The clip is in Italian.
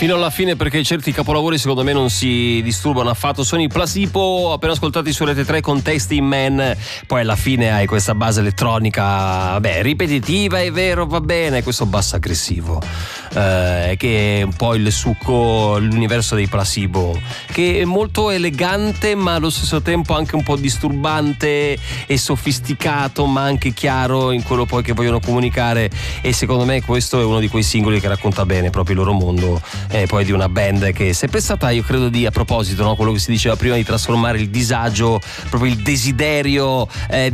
fino alla fine, perché certi capolavori secondo me non si disturbano affatto. Sono i Placebo, appena ascoltati su Rete 3 con Tasty Man. Poi alla fine hai questa base elettronica, ripetitiva, è vero, va bene, questo basso aggressivo, che è un po' il succo, l'universo dei Placebo, che è molto elegante ma allo stesso tempo anche un po' disturbante e sofisticato, ma anche chiaro in quello poi che vogliono comunicare. E secondo me questo è uno di quei singoli che racconta bene proprio il loro mondo, poi di una band che è sempre stata, io credo, a proposito, no? Quello che si diceva prima di trasformare il disagio, proprio il desiderio